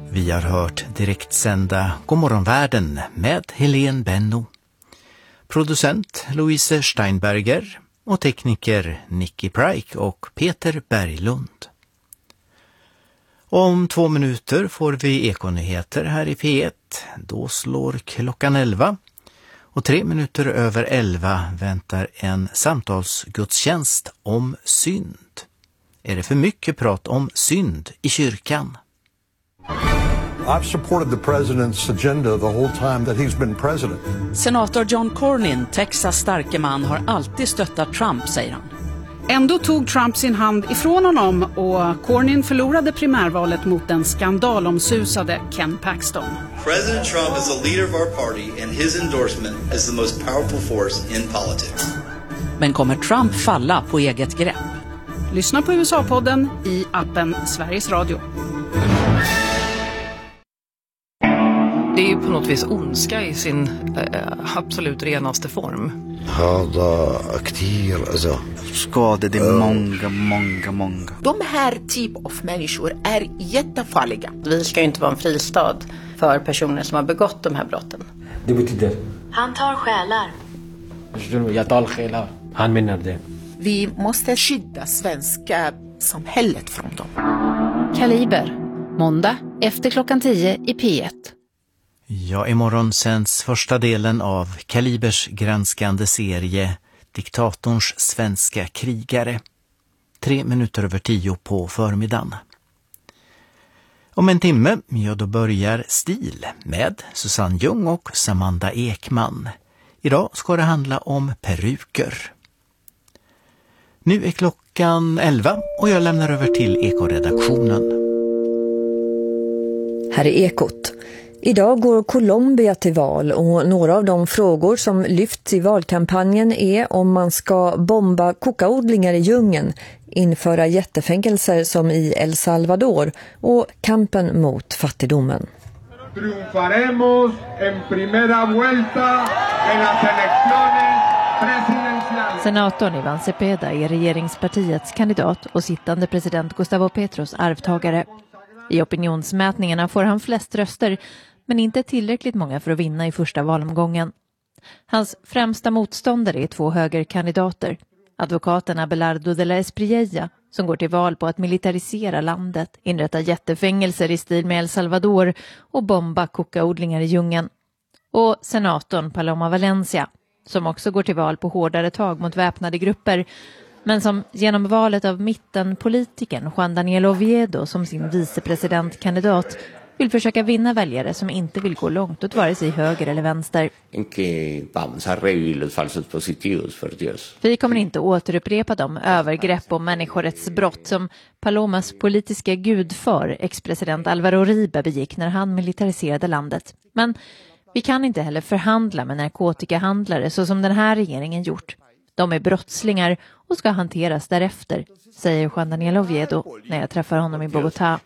Vi har hört direktsända Godmorgonvärlden med Helene Benno. Producent Louise Steinberger och tekniker Nicky Pryke och Peter Berglund. Om 2 minuter får vi ekonyheter här i P1. Då slår klockan 11. Och 3 minuter över 11 väntar en samtalsgudstjänst om synd. Är det för mycket prat om synd i kyrkan? I've supported the president's agenda the whole time that he's been president. Senator John Cornyn, Texas starke man, har alltid stöttat Trump, säger han. Ändå tog Trump sin hand ifrån honom och Cornyn förlorade primärvalet mot den skandalomsusade Ken Paxton. President Trump is the leader of our party and his endorsement is the most powerful force in politics. Men kommer Trump falla på eget grepp? Lyssna på USA-podden i appen Sveriges Radio. Det är ju på något vis ondska i sin absolut renaste form. Skadade det många. De här typ av människor är jättefarliga. Vi ska ju inte vara en fristad för personer som har begått de här brotten. Det betyder? Han tar själar. Jag tar själar. Han menar det. Vi måste skydda svenska samhället från dem. Kaliber, måndag efter klockan 10 i P1. Ja, imorgon sänds första delen av Kalibers granskande serie Diktatorns svenska krigare. 3 minuter över 10 på förmiddagen. Om en timme, ja då börjar Stil med Susanne Ljung och Samanda Ekman. Idag ska det handla om peruker. Nu är klockan 11 och jag lämnar över till Ekoredaktionen. Här är Ekot. Idag går Colombia till val och några av de frågor som lyfts i valkampanjen är om man ska bomba kokaodlingar i djungeln, införa jättefängelser som i El Salvador och kampen mot fattigdomen. Triunfaremos en primera vuelta en las elecciones presidenciales. Senatorn Iván Cepeda är regeringspartiets kandidat och sittande president Gustavo Petros arvtagare. I opinionsmätningarna får han flest röster, men inte tillräckligt många för att vinna i första valomgången. Hans främsta motståndare är 2 högerkandidater. Advokaten Abelardo de la Espriella, som går till val på att militarisera landet, inrätta jättefängelser i stil med El Salvador och bomba kokaodlingar i djungeln. Och senatorn Paloma Valencia, som också går till val på hårdare tag mot väpnade grupper, men som genom valet av mittenpolitikern Juan Daniel Oviedo som sin vicepresidentkandidat vill försöka vinna väljare som inte vill gå långt åt vare sig höger eller vänster. Vi kommer inte återupprepa de övergrepp och människorättsbrott som Palomas politiska gudfar, ex-president Álvaro Uribe, begick när han militariserade landet. Men vi kan inte heller förhandla med narkotikahandlare så som den här regeringen gjort. De är brottslingar och ska hanteras därefter, säger Juan Daniel Oviedo när jag träffar honom i Bogotá.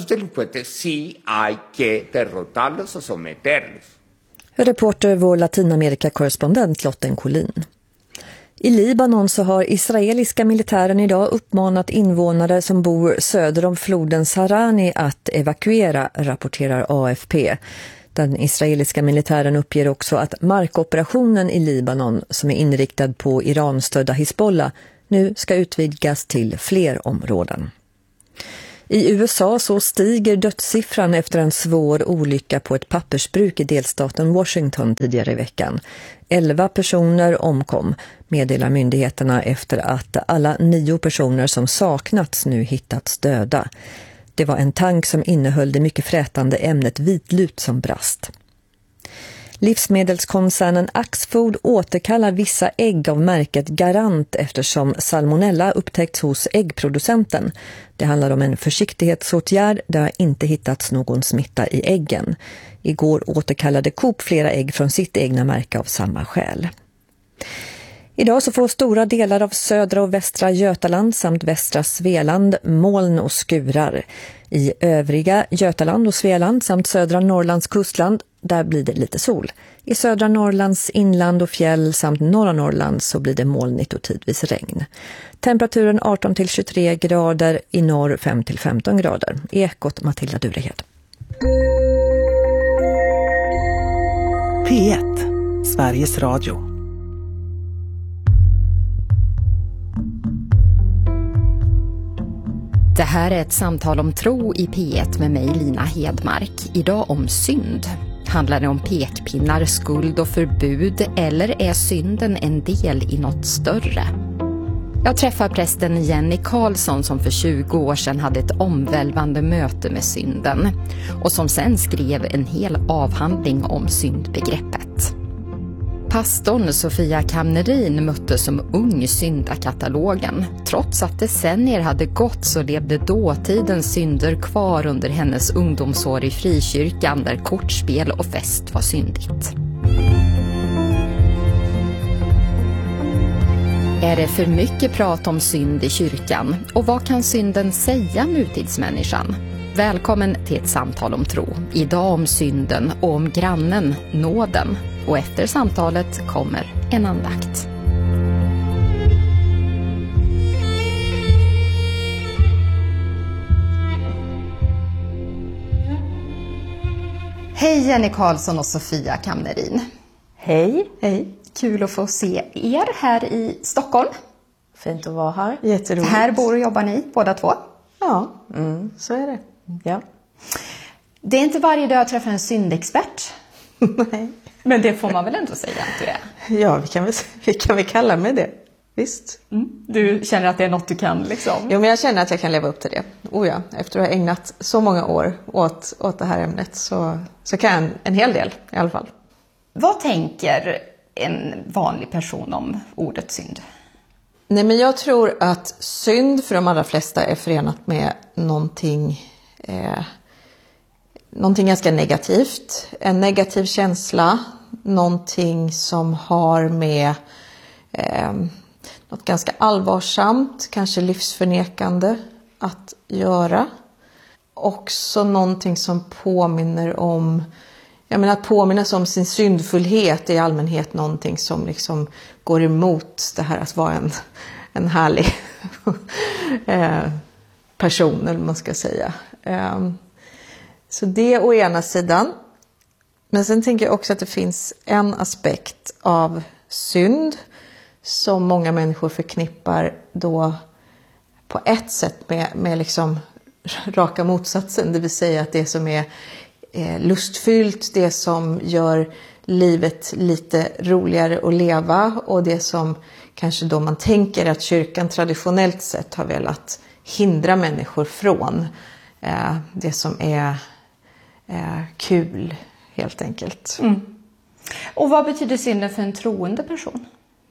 Reporter vår Latinamerika-korrespondent Lotten Collin. I Libanon så har israeliska militären idag uppmanat invånare som bor söder om floden Sarani att evakuera, rapporterar AFP. Den israeliska militären uppger också att markoperationen i Libanon, som är inriktad på Iran-stödda Hizbollah, nu ska utvidgas till fler områden. I USA så stiger dödssiffran efter en svår olycka på ett pappersbruk i delstaten Washington tidigare i veckan. 11 personer omkom, meddelar myndigheterna, efter att alla 9 personer som saknats nu hittats döda. Det var en tank som innehöll det mycket frätande ämnet vitlut som brast. Livsmedelskoncernen Axfood återkallar vissa ägg av märket Garant eftersom salmonella upptäckts hos äggproducenten. Det handlar om en försiktighetsåtgärd, det har inte hittats någon smitta i äggen. Igår återkallade Coop flera ägg från sitt egna märke av samma skäl. Idag så får stora delar av södra och västra Götaland samt västra Svealand moln och skurar. I övriga Götaland och Svealand samt södra Norrlands kustland, där blir det lite sol. I södra Norrlands inland och fjäll samt norra Norrland så blir det molnigt och tidvis regn. Temperaturen 18-23 grader, i norr 5-15 grader. Ekot Matilda Durehed. P1, Sveriges Radio. Det här är ett samtal om tro i P1 med mig, Lina Hedmark. Idag om synd. Handlar det om pekpinnar, skuld och förbud, eller är synden en del i något större? Jag träffar prästen Jenny Karlsson som för 20 år sedan hade ett omvälvande möte med synden och som sen skrev en hel avhandling om syndbegreppet. Pastorn Sofia Kamnerin mötte som ung syndakatalogen. Trots att decennier hade gått så levde dåtidens synder kvar under hennes ungdomsår i frikyrkan där kortspel och fest var syndigt. Är det för mycket prat om synd i kyrkan? Och vad kan synden säga nutidsmänniskan? Välkommen till ett samtal om tro. Idag om synden och om grannen, nåden. Och efter samtalet kommer en andakt. Hej Jenny Karlsson och Sofia Kamnerin. Hej. Hej. Kul att få se er här i Stockholm. Fint att vara här. Jätteroligt. Här bor och jobbar ni båda två? Ja, så är det. Ja. Det är inte varje dag jag träffar en syndexpert. Nej. Men det får man väl ändå säga att du är? Ja, vi kan väl kalla mig det. Visst. Du känner att det är något du kan liksom? Jo, men jag känner att jag kan leva upp till det. Oh ja, efter att ha ägnat så många år åt det här ämnet så kan jag en hel del i alla fall. Vad tänker en vanlig person om ordet synd? Nej, men jag tror att synd för de allra flesta är förenat med någonting ganska negativt. En negativ känsla, någonting som har med något ganska allvarsamt, kanske livsförnekande att göra. Också någonting som påminner om, att påminnas om sin syndfullhet är i allmänhet någonting som liksom går emot det här att vara en härlig person, eller man ska säga. Så det å ena sidan. Men sen tänker jag också att det finns en aspekt av synd som många människor förknippar då på ett sätt med liksom raka motsatsen. Det vill säga att det som är lustfyllt, det som gör livet lite roligare att leva och det som kanske då man tänker att kyrkan traditionellt sett har velat hindra människor från. Det som är kul helt enkelt. Och vad betyder synden för en troende person?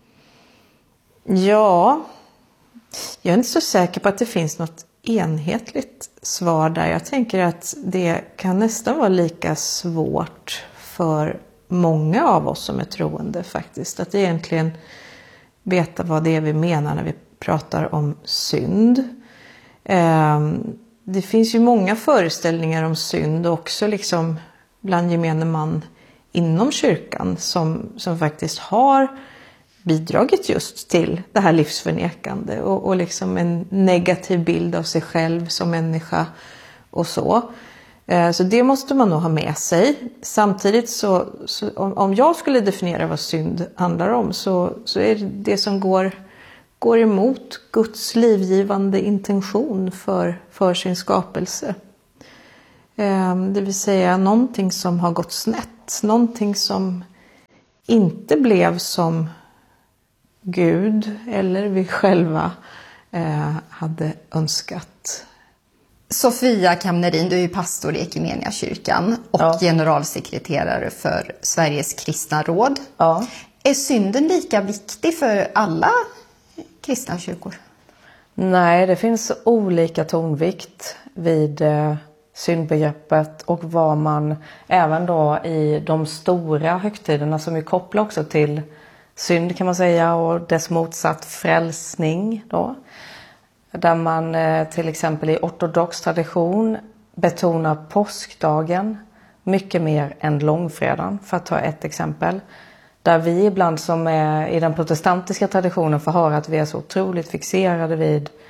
Ja, jag är inte så säker på att det finns något enhetligt svar där. Jag tänker att det kan nästan vara lika svårt för många av oss som är troende faktiskt. Att egentligen veta vad det är vi menar när vi pratar om synd. Det finns ju många föreställningar om synd också liksom bland gemene man inom kyrkan som faktiskt har bidragit just till det här livsförnekande och liksom en negativ bild av sig själv som människa och så. Så det måste man nog ha med sig. Samtidigt så om jag skulle definiera vad synd handlar om så är det som går emot Guds livgivande intention för sin skapelse. Det vill säga någonting som har gått snett. Någonting som inte blev som Gud eller vi själva hade önskat. Sofia Kamnerin, du är pastor i Ekumeniakyrkan och generalsekreterare för Sveriges kristna råd. Ja. Är synden lika viktig för alla kristna kyrkor? Nej, det finns olika tonvikt vid syndbegreppet och vad man även då i de stora högtiderna som är kopplar också till synd kan man säga och dess motsatt frälsning då. Där man till exempel i ortodox tradition betonar påskdagen mycket mer än långfredagen, för att ta ett exempel. Där vi ibland som är i den protestantiska traditionen får höra att vi är så otroligt fixerade vid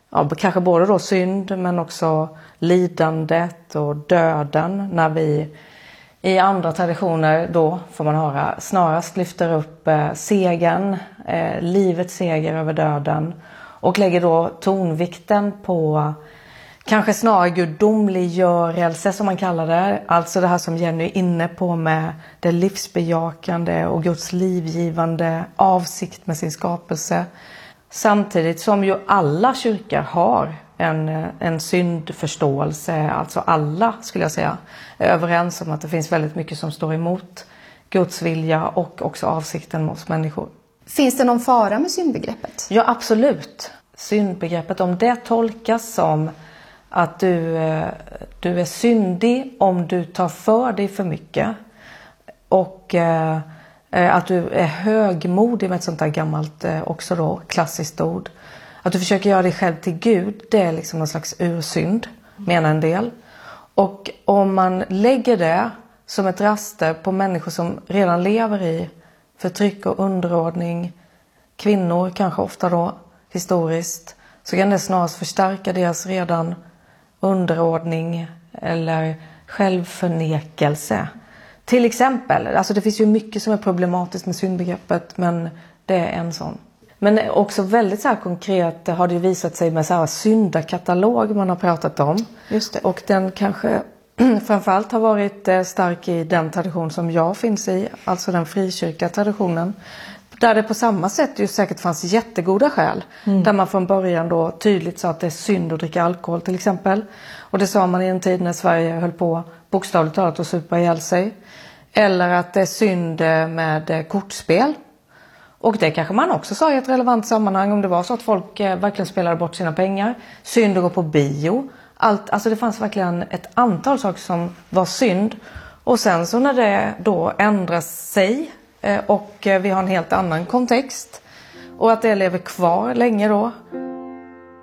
kanske både då synd men också lidandet och döden, när vi i andra traditioner då, får man höra, snarast lyfter upp segern, livets seger över döden, och lägger då tonvikten på kanske snarare gudomliggörelse som man kallar det. Alltså det här som Jenny är inne på med det livsbejakande och Guds livgivande avsikt med sin skapelse. Samtidigt som ju alla kyrkor har en syndförståelse, alltså alla skulle jag säga är överens om att det finns väldigt mycket som står emot Guds vilja och också avsikten med oss människor. Finns det någon fara med syndbegreppet? Ja, absolut. Syndbegreppet, om det tolkas som att du är syndig om du tar för dig för mycket, och att du är högmodig med ett sånt där gammalt också då klassiskt ord. Att du försöker göra dig själv till Gud, det är liksom någon slags ursynd, menar en del. Och om man lägger det som ett raster på människor som redan lever i förtryck och underordning, kvinnor kanske ofta då historiskt, så kan det snarast förstärka deras redan underordning eller självförnekelse. Till exempel, alltså det finns ju mycket som är problematiskt med syndbegreppet, men det är en sån. Men också väldigt så här konkret har det visat sig med så här syndakatalog man har pratat om. Just det. Och den kanske framförallt har varit stark i den tradition som jag finns i, alltså den frikyrkliga traditionen. Där det på samma sätt ju säkert fanns jättegoda skäl. Där man från början då tydligt sa att det är synd att dricka alkohol till exempel. Och det sa man i en tid när Sverige höll på bokstavligt talat att supa ihjäl sig. Eller att det är synd med kortspel. Och det kanske man också sa i ett relevant sammanhang om det var så att folk verkligen spelade bort sina pengar. Synd att gå på bio. Alltså det fanns verkligen ett antal saker som var synd. Och sen så när det då ändras sig och vi har en helt annan kontext och att det lever kvar länge då,